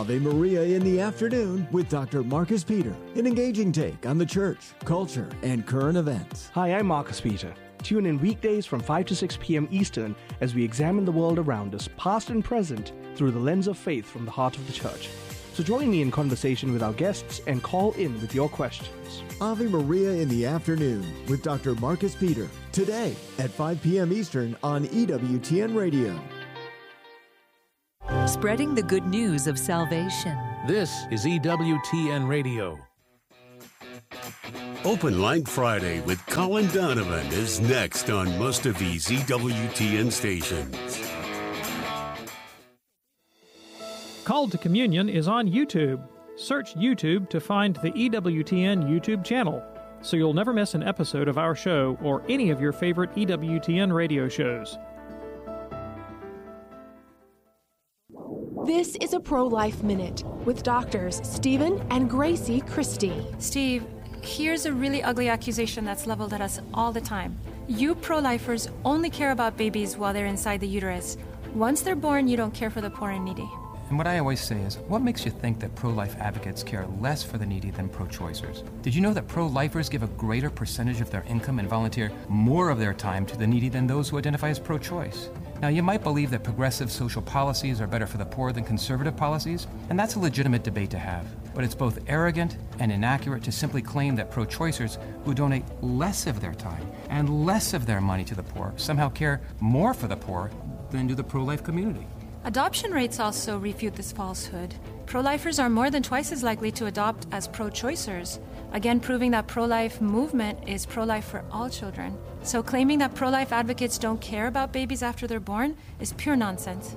Ave Maria in the Afternoon with Dr. Marcus Peter, an engaging take on the church, culture, and current events. Hi, I'm Marcus Peter. Tune in weekdays from 5 to 6 p.m. Eastern as we examine the world around us, past and present, through the lens of faith from the heart of the church. So join me in conversation with our guests and call in with your questions. Ave Maria in the Afternoon with Dr. Marcus Peter, today at 5 p.m. Eastern on EWTN Radio. Spreading the good news of salvation. This is EWTN Radio. Open Line Friday with Colin Donovan is next on most of these EWTN stations. Call to Communion is on YouTube. Search YouTube to find the EWTN YouTube channel, so you'll never miss an episode of our show or any of your favorite EWTN radio shows. This is a Pro-Life Minute with doctors Stephen and Gracie Christie. Steve, here's a really ugly accusation that's leveled at us all the time. You pro-lifers only care about babies while they're inside the uterus. Once they're born, you don't care for the poor and needy. And what I always say is, what makes you think that pro-life advocates care less for the needy than pro-choicers? Did you know that pro-lifers give a greater percentage of their income and volunteer more of their time to the needy than those who identify as pro-choice? Now, you might believe that progressive social policies are better for the poor than conservative policies, and that's a legitimate debate to have. But it's both arrogant and inaccurate to simply claim that pro-choicers who donate less of their time and less of their money to the poor somehow care more for the poor than do the pro-life community. Adoption rates also refute this falsehood. Pro-lifers are more than twice as likely to adopt as pro-choicers, again proving that pro-life movement is pro-life for all children. So claiming that pro-life advocates don't care about babies after they're born is pure nonsense.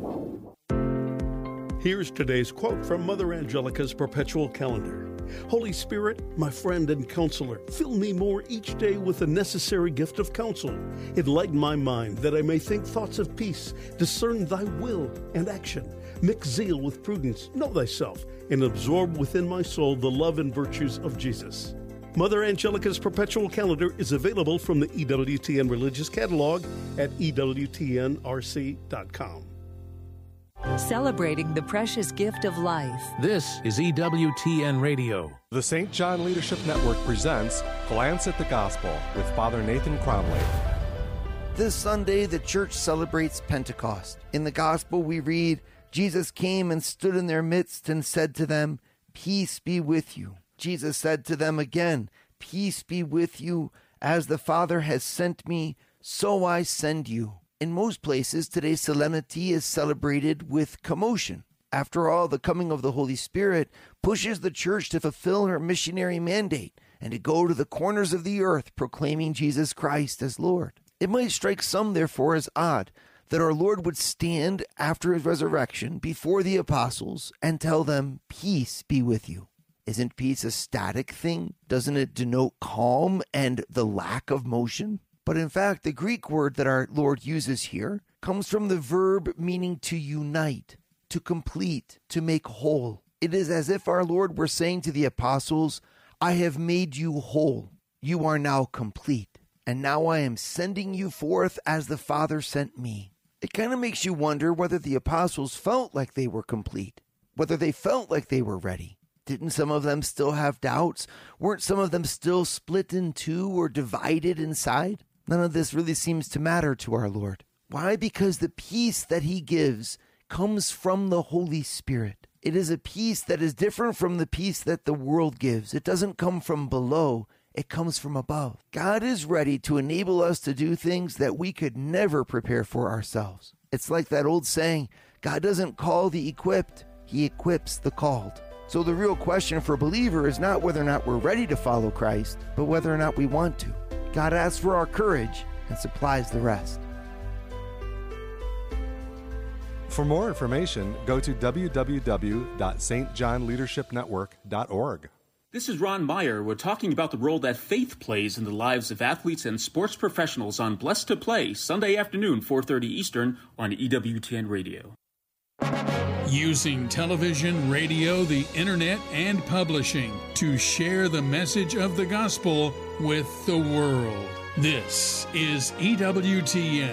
Here's today's quote from Mother Angelica's perpetual calendar. Holy Spirit, my friend and counselor, fill me more each day with the necessary gift of counsel. Enlighten my mind that I may think thoughts of peace, discern thy will and action, mix zeal with prudence, know thyself, and absorb within my soul the love and virtues of Jesus. Mother Angelica's perpetual calendar is available from the EWTN Religious Catalog at EWTNRC.com. Celebrating the precious gift of life. This is EWTN Radio. The St. John Leadership Network presents Glance at the Gospel with Father Nathan Cromley. This Sunday, the church celebrates Pentecost. In the Gospel, we read, Jesus came and stood in their midst and said to them, "Peace be with you." Jesus said to them again, "Peace be with you. As the Father has sent me, so I send you." In most places, today's solemnity is celebrated with commotion. After all, the coming of the Holy Spirit pushes the church to fulfill her missionary mandate and to go to the corners of the earth proclaiming Jesus Christ as Lord. It might strike some, therefore, as odd that our Lord would stand after his resurrection before the apostles and tell them, "Peace be with you." Isn't peace a static thing? Doesn't it denote calm and the lack of motion? But in fact, the Greek word that our Lord uses here comes from the verb meaning to unite, to complete, to make whole. It is as if our Lord were saying to the apostles, "I have made you whole. You are now complete. And now I am sending you forth as the Father sent me." It kind of makes you wonder whether the apostles felt like they were complete, whether they felt like they were ready. Didn't some of them still have doubts? Weren't some of them still split in two or divided inside? None of this really seems to matter to our Lord. Why? Because the peace that he gives comes from the Holy Spirit. It is a peace that is different from the peace that the world gives. It doesn't come from below. It comes from above. God is ready to enable us to do things that we could never prepare for ourselves. It's like that old saying, God doesn't call the equipped, he equips the called. So the real question for a believer is not whether or not we're ready to follow Christ, but whether or not we want to. God asks for our courage and supplies the rest. For more information, go to www.stjohnleadershipnetwork.org. This is Ron Meyer. We're talking about the role that faith plays in the lives of athletes and sports professionals on Blessed to Play, Sunday afternoon, 4:30 Eastern on EWTN Radio. Using television, radio, the internet, and publishing to share the message of the gospel with the world. This is EWTN,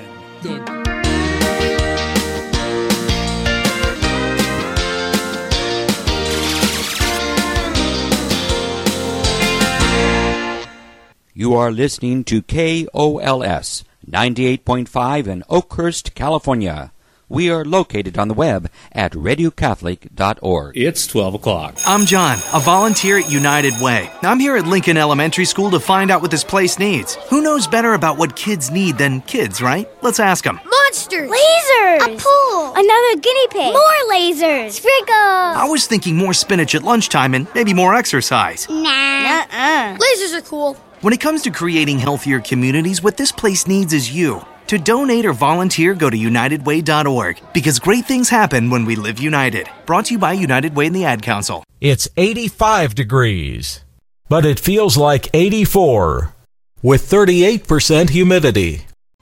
You are listening to KOLS 98.5 in Oakhurst, California. We are located on the web at radiocatholic.org. It's 12 o'clock. I'm John, a volunteer at United Way. I'm here at Lincoln Elementary School to find out what this place needs. Who knows better about what kids need than kids, right? Let's ask them. Monsters! Lasers! A pool! Another guinea pig! More lasers! Sprinkles! I was thinking more spinach at lunchtime and maybe more exercise. Nah. Lasers are cool. When it comes to creating healthier communities, what this place needs is you. To donate or volunteer, go to UnitedWay.org, because great things happen when we live united. Brought to you by United Way and the Ad Council. It's 85 degrees, but it feels like 84, with 38% humidity.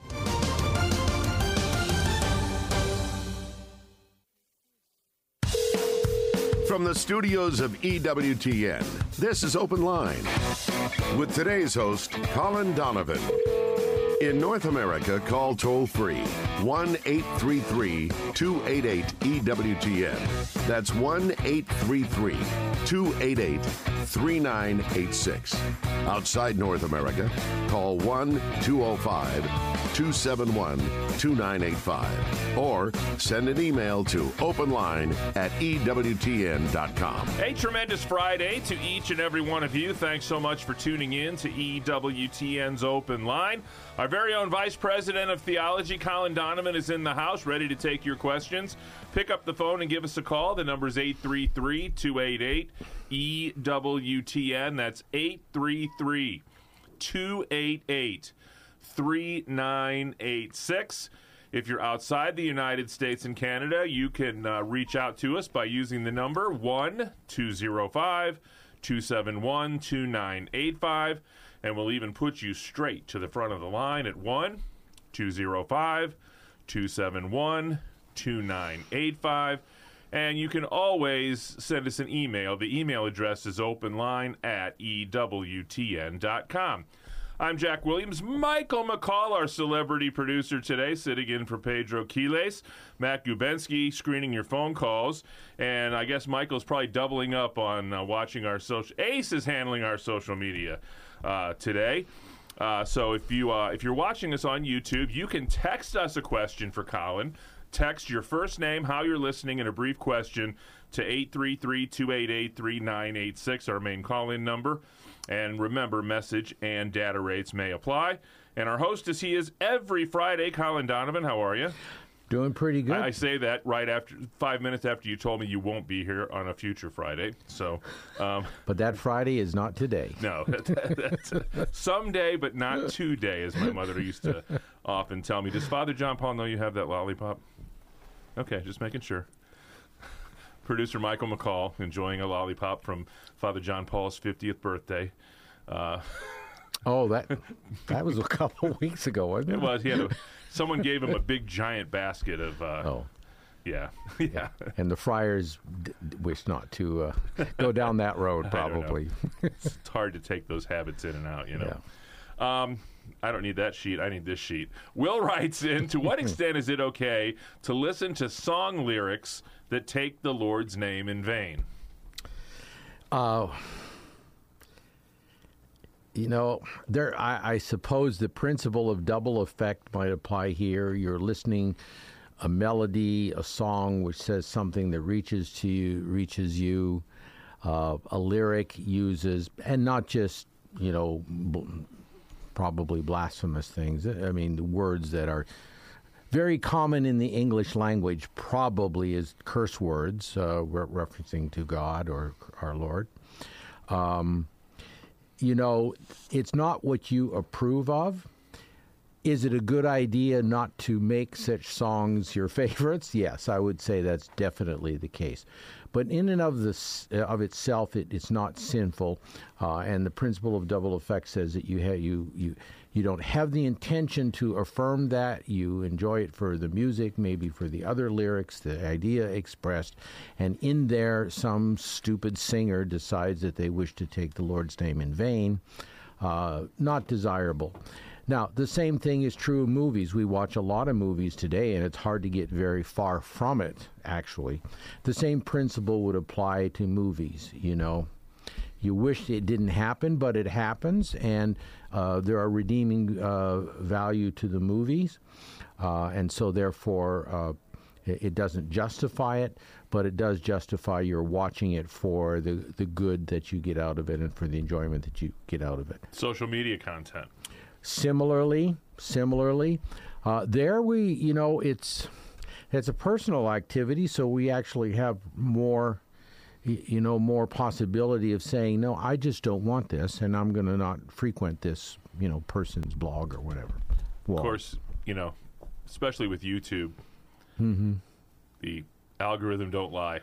From the studios of EWTN, this is Open Line with today's host, Colin Donovan. In North America, call toll-free 1-833-288-EWTN. That's 1-833-288-3986. Outside North America, call 1-205-271-2985. Or send an email to openline@EWTN.com. A tremendous Friday to each and every one of you. Thanks so much for tuning in to EWTN's Open Line. Our very own Vice President of Theology, Colin Donovan, is in the house, ready to take your questions. Pick up the phone and give us a call. The number is 833-288-EWTN. That's 833-288-3986. If you're outside the United States and Canada, you can reach out to us by using the number 1-205-271-2985. And we'll even put you straight to the front of the line at 1-205-271-2985. And you can always send us an email. The email address is openline@EWTN.com. I'm Jack Williams. Michael McCall, our celebrity producer today, sitting in for Pedro Quiles. Matt Gubensky screening your phone calls. And I guess Michael's probably doubling up on watching our social... Ace is handling our social media today. So if you're watching us on YouTube, you can text us a question for Colin. Text your first name, how you're listening, and a brief question to 833-288-3986, our main call-in number. And remember, message and data rates may apply. And our host, as he is every Friday, Colin Donovan. How are you? Doing pretty good. I say that right after 5 minutes after you told me you won't be here on a future Friday. So, but that Friday is not today. No, that's someday, but not today, as my mother used to often tell me. Does Father John Paul know you have that lollipop? Okay, just making sure. Producer Michael McCall enjoying a lollipop from Father John Paul's 50th birthday. Oh, that was a couple of weeks ago, wasn't it? It was. Someone gave him a big giant basket of. Yeah. And the friars wish not to go down that road. Probably. It's hard to take those habits in and out. Yeah. I don't need that sheet. I need this sheet. Will writes in, to what extent is it okay to listen to song lyrics that take the Lord's name in vain? I suppose the principle of double effect might apply here. You're listening a melody, a song which says something that reaches you. A lyric uses, and not just, probably blasphemous things. I mean, the words that are very common in the English language probably is curse words, referencing to God or our Lord. It's not what you approve of. Is it a good idea not to make such songs your favorites? Yes, I would say that's definitely the case. But in and of itself, it's not sinful. And the principle of double effect says that you don't have the intention to affirm that. You enjoy it for the music, maybe for the other lyrics, the idea expressed. And in there, some stupid singer decides that they wish to take the Lord's name in vain. Not desirable. Now, the same thing is true of movies. We watch a lot of movies today, and it's hard to get very far from it, actually. The same principle would apply to movies, You wish it didn't happen, but it happens, and there are redeeming value to the movies, and so therefore it doesn't justify it, but it does justify your watching it for the good that you get out of it and for the enjoyment that you get out of it. Social media content. Similarly, there it's a personal activity, so we actually have more possibility of saying, no, I just don't want this, and I'm going to not frequent this, person's blog or whatever. Well, of course, especially with YouTube, the algorithm don't lie.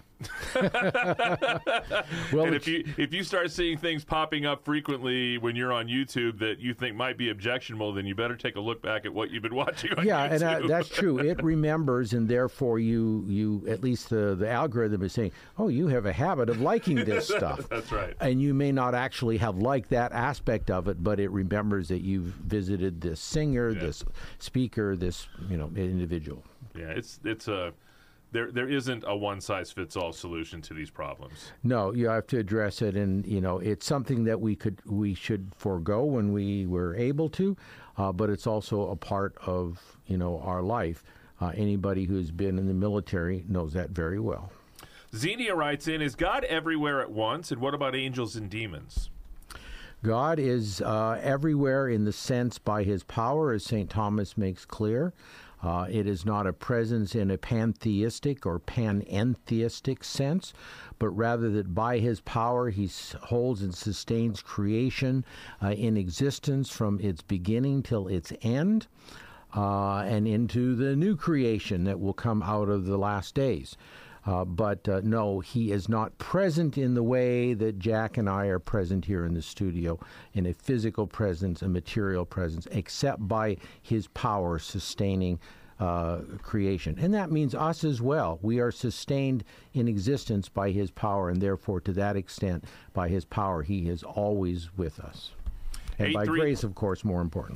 Well, and if you start seeing things popping up frequently when you're on YouTube that you think might be objectionable, then you better take a look back at what you've been watching on YouTube. And that's true. It remembers, and therefore you at least the algorithm is saying, oh, you have a habit of liking this stuff. That's right. And you may not actually have liked that aspect of it, but it remembers that you've visited this singer, this speaker, this individual. Yeah, it's a there isn't a one-size-fits-all solution to these problems. No, you have to address it, and it's something that we should forego when we were able to, but it's also a part of our life. Anybody who's been in the military knows that very well. Xenia writes in, is God everywhere at once, and what about angels and demons? God is everywhere in the sense by his power, as St. Thomas makes clear. It is not a presence in a pantheistic or panentheistic sense, but rather that by his power he holds and sustains creation in existence from its beginning till its end, and into the new creation that will come out of the last days. But no, he is not present in the way that Jack and I are present here in the studio, in a physical presence, a material presence, except by his power sustaining creation. And that means us as well. We are sustained in existence by his power, and therefore, to that extent, by his power, he is always with us. And by grace, of course, more important.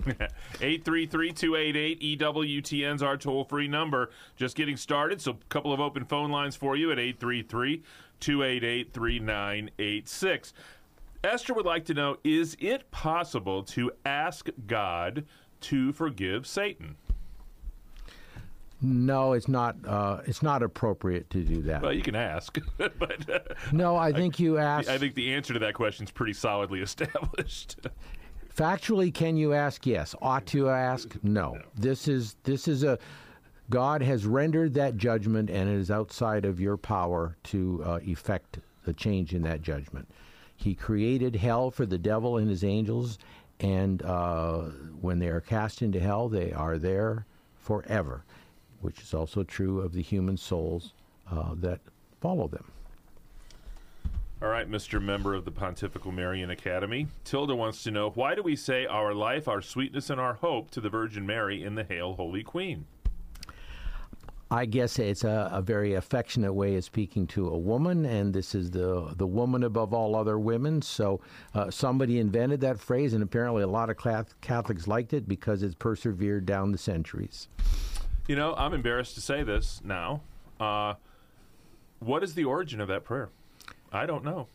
833-288-EWTN's our toll-free number. Just getting started, so a couple of open phone lines for you at 833-288-3986. Esther would like to know, is it possible to ask God to forgive Satan? No, it's not. It's not appropriate to do that. Well, you can ask, but no, I think you ask. I think the answer to that question is pretty solidly established. Factually, can you ask? Yes. Ought to ask? No. This is a God has rendered that judgment, and it is outside of your power to effect the change in that judgment. He created hell for the devil and his angels, and when they are cast into hell, they are there forever, which is also true of the human souls that follow them. All right, Mr. Member of the Pontifical Marian Academy. Tilda wants to know, why do we say our life, our sweetness, and our hope to the Virgin Mary in the Hail, Holy Queen? I guess it's a very affectionate way of speaking to a woman, and this is the woman above all other women. So somebody invented that phrase, and apparently a lot of Catholics liked it because it's persevered down the centuries. I'm embarrassed to say this now. What is the origin of that prayer? I don't know.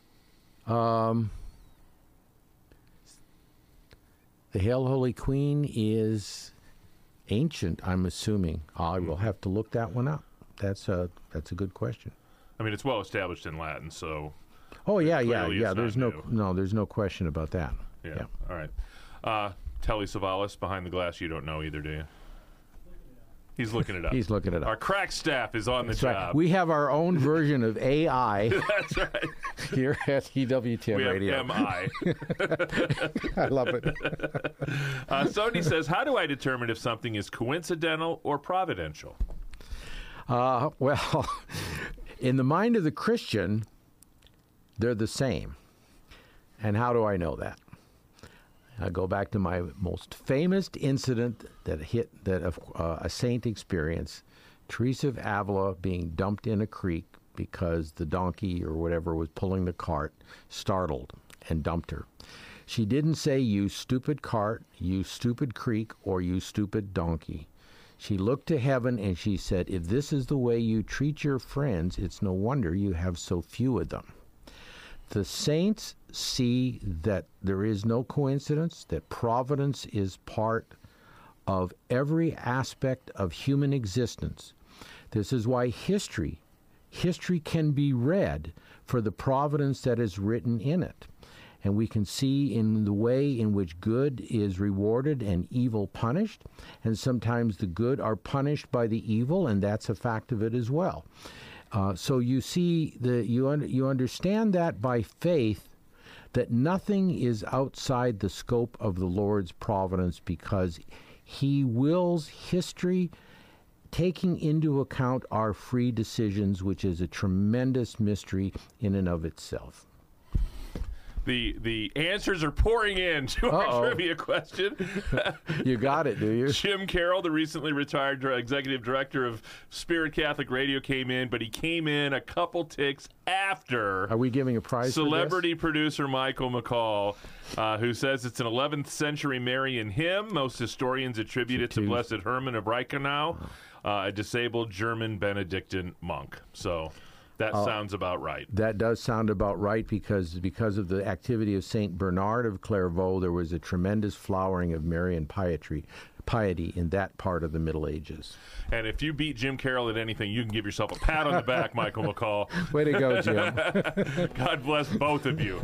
The Hail, Holy Queen is ancient, I'm assuming. I will have to look that one up. That's a good question. I mean, it's well established in Latin, so. Oh yeah. There's no question about that. Yeah. All right. Telly Savalas behind the glass. You don't know either, do you? He's looking it up. He's looking it up. Our crack staff is on the job. Right. We have our own version of AI. That's right. Here at EWTN Radio. We have MI. I love it. Sony says, how do I determine if something is coincidental or providential? Well, in the mind of the Christian, they're the same. And how do I know that? I go back to my most famous incident that a saint experienced, Teresa of Avila being dumped in a creek because the donkey or whatever was pulling the cart startled and dumped her. She didn't say, you stupid cart, you stupid creek, or you stupid donkey. She looked to heaven and she said, if this is the way you treat your friends, it's no wonder you have so few of them. The saints see that there is no coincidence, that providence is part of every aspect of human existence. This is why history can be read for the providence that is written in it. And we can see in the way in which good is rewarded and evil punished, and sometimes the good are punished by the evil, and that's a fact of it as well. So you see, you understand that by faith, that nothing is outside the scope of the Lord's providence, because He wills history taking into account our free decisions, which is a tremendous mystery in and of itself. The answers are pouring in to our trivia question. You got it, do you? Jim Carroll, the recently retired executive director of Spirit Catholic Radio, came in, but he came in a couple ticks after. Are we giving a prize celebrity producer Michael McCall, who says it's an 11th century Marian hymn. Most historians attribute it to Blessed Herman of Reichenau, a disabled German Benedictine monk. So that sounds about right. That does sound about right, because of the activity of Saint Bernard of Clairvaux, there was a tremendous flowering of Marian piety in that part of the Middle Ages. And if you beat Jim Carroll at anything, you can give yourself a pat on the back, Michael McCall. Way to go, Jim. God bless both of you.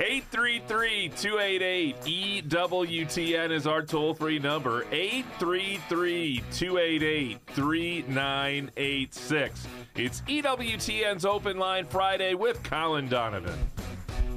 833-288-EWTN is our toll-free number. 833-288-3986. It's EWTN's Open Line Friday with Colin Donovan.